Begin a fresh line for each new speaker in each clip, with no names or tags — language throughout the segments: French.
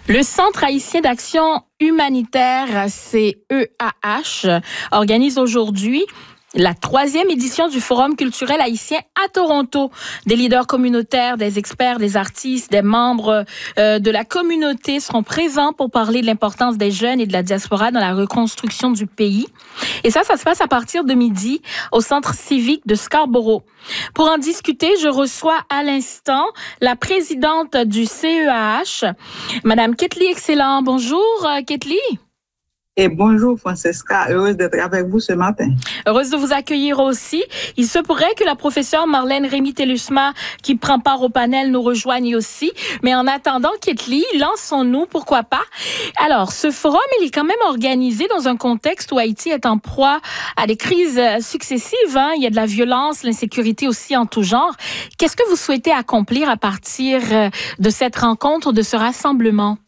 Le Centre haïtien d'action humanitaire, CEAH, organise aujourd'hui la 3e édition du Forum culturel haïtien à Toronto. Des leaders communautaires, des experts, des artistes, des membres de la communauté seront présents pour parler de l'importance des jeunes et de la diaspora dans la reconstruction du pays. Et ça se passe à partir de midi au Centre civique de Scarborough. Pour en discuter, je reçois à l'instant la présidente du CEAH, Madame Ketli Excellent. Bonjour, Ketli.
Et bonjour Francesca, heureuse d'être avec vous ce matin.
Heureuse de vous accueillir aussi. Il se pourrait que la professeure Marlène Rémy-Télusma, qui prend part au panel, nous rejoigne aussi. Mais en attendant, Ketli, lançons-nous, pourquoi pas. Alors, ce forum, il est quand même organisé dans un contexte où Haïti est en proie à des crises successives. Il y a de la violence, l'insécurité aussi en tout genre. Qu'est-ce que vous souhaitez accomplir à partir de cette rencontre, de ce rassemblement?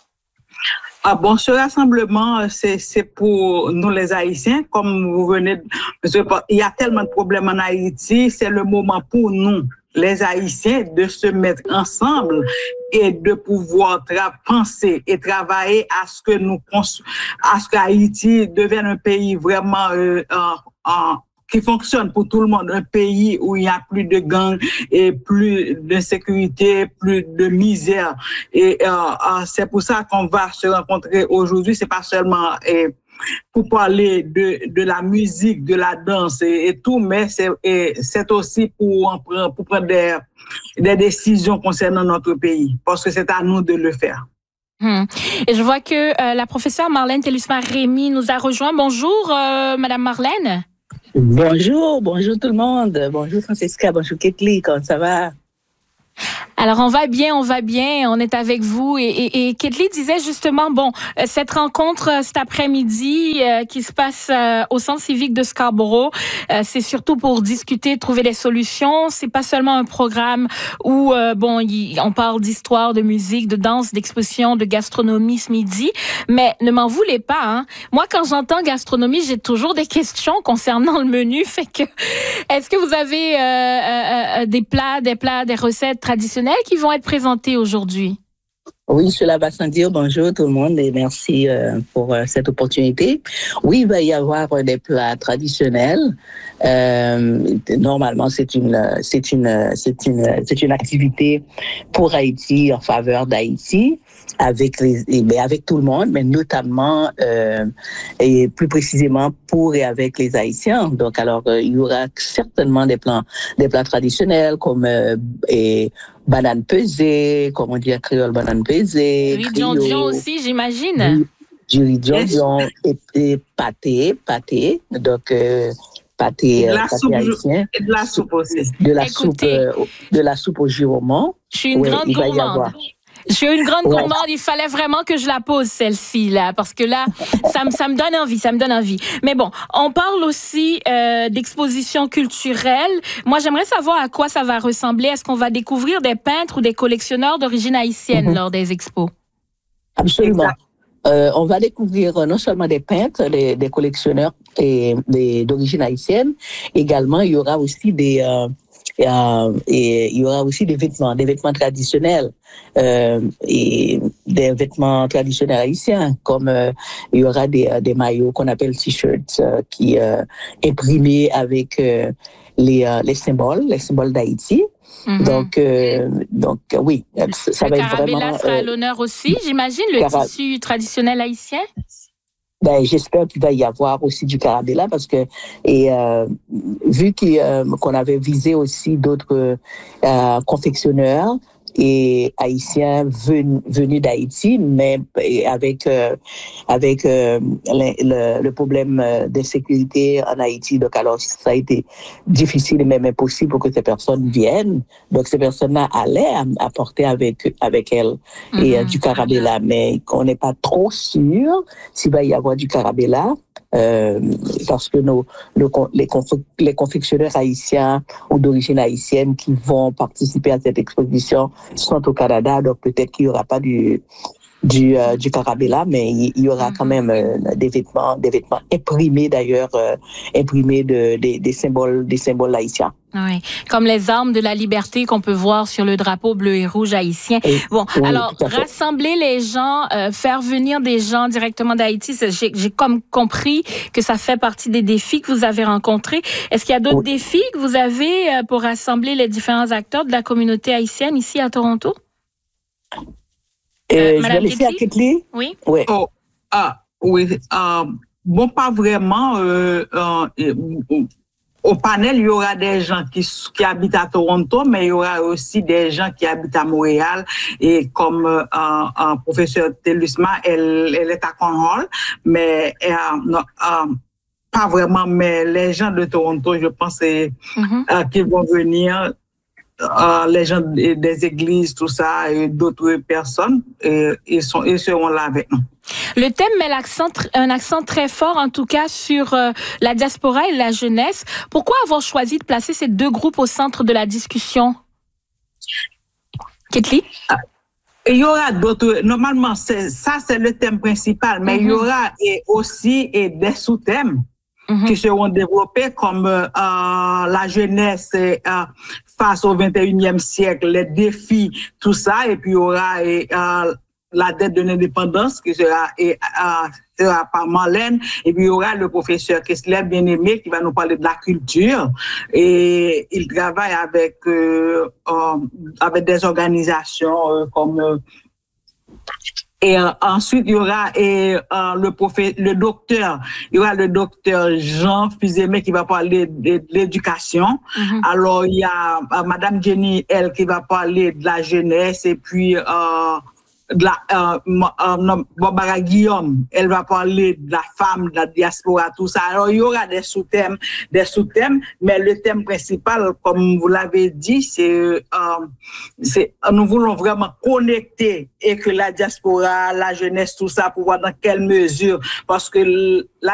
Ce rassemblement, c'est pour nous les Haïtiens, comme vous venez, il y a tellement de problèmes en Haïti, c'est le moment pour nous, les Haïtiens, de se mettre ensemble et de pouvoir penser et travailler à ce que Haïti devienne un pays vraiment qui fonctionne pour tout le monde, un pays où il y a plus de gangs et plus de sécurité, plus de misère. Et c'est pour ça qu'on va se rencontrer aujourd'hui. C'est pas seulement pour parler de la musique, de la danse et tout, mais c'est aussi pour prendre des décisions concernant notre pays, parce que c'est à nous de le faire.
Et je vois que la professeure Marlène Télusma-Rémy nous a rejoint. Bonjour, Madame Marlène.
Bonjour tout le monde. Bonjour Francesca, bonjour Ketli, comment ça va?
Alors on va bien, on est avec vous et Ketli disait justement cette rencontre cet après-midi qui se passe au Centre civique de Scarborough, c'est surtout pour discuter, trouver des solutions. C'est pas seulement un programme où on parle d'histoire, de musique, de danse, d'exposition, de gastronomie ce midi, mais ne m'en voulez pas. Hein. Moi quand j'entends gastronomie, j'ai toujours des questions concernant le menu. Fait que est-ce que vous avez des plats, des recettes traditionnelles qui vont être présentées aujourd'hui?
Oui, cela va sans dire. Bonjour tout le monde et merci pour cette opportunité. Oui, il va y avoir des plats traditionnels. Normalement, c'est une activité pour Haïti, en faveur d'Haïti, avec tout le monde, mais notamment et plus précisément pour et avec les Haïtiens. Donc, alors, il y aura certainement des plats traditionnels comme banane pesée, comme on dit en créole, banane pesée.
Riz dion aussi, j'imagine.
Du riz dion et pâté. Donc, pâté haïtien.
Et de la soupe aussi.
De la soupe au giromont.
Je suis une grande gourmande. Je suis une grande gourmande. Il fallait vraiment que je la pose, celle-ci, là, parce que là, ça me donne envie. Mais bon, on parle aussi d'exposition culturelle. Moi, j'aimerais savoir à quoi ça va ressembler. Est-ce qu'on va découvrir des peintres ou des collectionneurs d'origine haïtienne lors des expos?
Absolument. On va découvrir non seulement des peintres, des collectionneurs d'origine haïtienne. Également, il y aura aussi des vêtements traditionnels et des vêtements traditionnels haïtiens, comme il y aura des maillots qu'on appelle t-shirts qui imprimés avec les symboles d'Haïti. Donc oui, ça va être vraiment. Le
carabella sera à l'honneur aussi, j'imagine, le tissu traditionnel haïtien.
J'espère qu'il va y avoir aussi du carabella parce que vu qu'on avait visé aussi d'autres confectionneurs et haïtiens venus d'Haïti, mais avec le problème d'insécurité en Haïti. Donc alors ça a été difficile et même impossible pour que ces personnes viennent. Donc ces personnes-là allaient apporter avec elles du carabella, mais on n'est pas trop sûr s'il va y avoir du carabella. Parce que les confectionneurs haïtiens ou d'origine haïtienne qui vont participer à cette exposition sont au Canada, donc peut-être qu'il n'y aura pas du du Carabella, mais il y aura quand même des vêtements imprimés d'ailleurs, imprimés des symboles haïtiens.
Oui, comme les armes de la liberté qu'on peut voir sur le drapeau bleu et rouge haïtien. Bon, oui, alors, rassembler les gens, faire venir des gens directement d'Haïti, j'ai comme compris que ça fait partie des défis que vous avez rencontrés. Est-ce qu'il y a d'autres défis que vous avez pour rassembler les différents acteurs de la communauté haïtienne ici à Toronto?
Je vais laisser à Ketli.
Oui.
Oui.
Oui. Bon, pas vraiment. Au panel, il y aura des gens qui habitent à Toronto, mais il y aura aussi des gens qui habitent à Montréal. Et comme professeur Telusma, elle est à Cornwall, mais pas vraiment. Mais les gens de Toronto, je pense qu'ils vont venir. Les gens des églises, tout ça, et d'autres personnes, ils seront là avec nous.
Le thème met un accent très fort, en tout cas, sur la diaspora et la jeunesse. Pourquoi avoir choisi de placer ces deux groupes au centre de la discussion? Ketli?
Il y aura d'autres. Normalement, c'est le thème principal, mais il y aura aussi des sous-thèmes qui seront développés, comme la jeunesse face au 21e siècle, les défis, tout ça, et puis il y aura la dette de l'indépendance qui sera par Marlène, et puis il y aura le professeur Kessler bien-aimé qui va nous parler de la culture, et il travaille avec des organisations comme et ensuite, il y aura le docteur Jean Fizemé qui va parler de l'éducation. Alors, il y a Madame Jenny, elle, qui va parler de la jeunesse, et puis Barbara Guillaume, elle va parler de la femme, de la diaspora, tout ça. Alors, il y aura des sous-thèmes, mais le thème principal, comme vous l'avez dit, c'est nous voulons vraiment connecter et que la diaspora, la jeunesse, tout ça, pour voir dans quelle mesure, parce que la